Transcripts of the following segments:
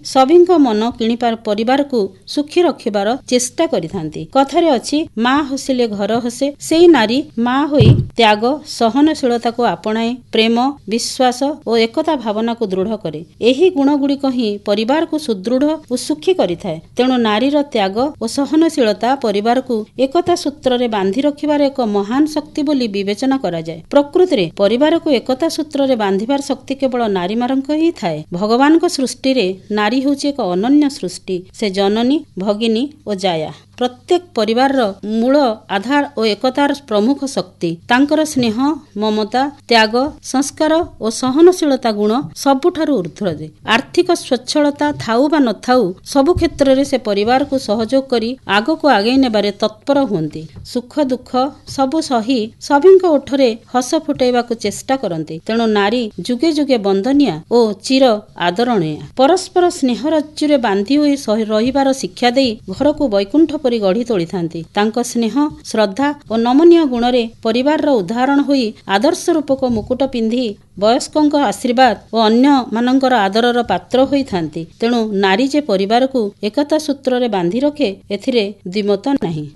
सभीଙ୍କ मन किणी परिवार को सुखी रखिबार चेष्टा करिथांती। कथारे अछि मा हसिले घर हसे। सेई नारी मा होई त्याग सहनशीलता को आपणाए, प्रेम विश्वास और एकता भावना को दृढ़ करे। एही गुण गुड़िक ही परिवार को सुदृढ़ और सुखी करिथाए। तेणु नारीर त्याग और सहनशीलता परिवार को एकता सूत्र रे बांधि रखिबार एक महान शक्ति बोली विवेचना करा जाए। प्रकृति रे परिवार को एकता सूत्र रे बांधिबार शक्ति केवल नारी मानक ही थाए। भगवान को सृष्टि रे नारी होची एक अनन्य सृष्टि। से जननी, भगिनी और जाया प्रत्येक परिवार मूल आधार और एकतार प्रमुख शक्ति। तांकर स्नेह, ममता, त्याग, संस्कार और सहनशीलता गुण सबुठारु ऊर्ध्वरे। आर्थिक स्वच्छलता थाउ बा न थाउ सबु क्षेत्र रे से परिवार को सहयोग करी आगो को आगे नेबारे तत्पर हुंती। सुख दुख सबु सही सभींक ओठरे हस फुटाइबा को चेष्टा करती। तेणु नारी जुगे जुगे वंदनीय और चिर आदरणीय। परस्पर स्नेह रज्जुरे बांधी होई रहिबार शिक्षा देई घर को वैकुंठ परि गढ़ी तोलिथांती। तांको स्नेह, श्रद्धा और नमनीय गुणरे परिवार रो उदाहरण होई आदर्श रूपक मुकुट पिंधि वयस्कों आशीर्वाद और अन्य मानकर आदरर पात्र होई थांती। तेणु नारी जे परिवार को एकता सूत्र रे बांधि रखे एथिरे द्विमत नहीं।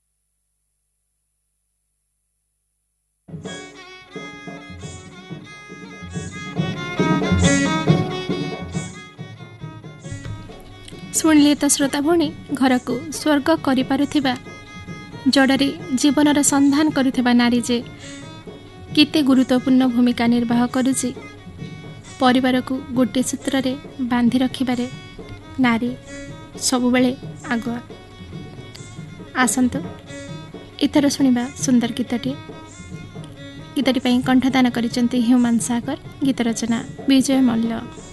शुणिले तो श्रोता भणी घर को स्वर्ग करिपारुथिबा जड़े जीवनर संधान करुथिबा नारी जे केते गुरुत्वपूर्ण भूमिका निर्वाह करुची। परिवार को गोटे सूत्र रे बांधि रखिबारे नारी सबुबेले आगुआ। आसंतु इथर शुणिबा सुंदर गीतटी। गीतटी कंठदान करिसेंती ह्यूमान सागर। गीत रचना विजय मल्ल।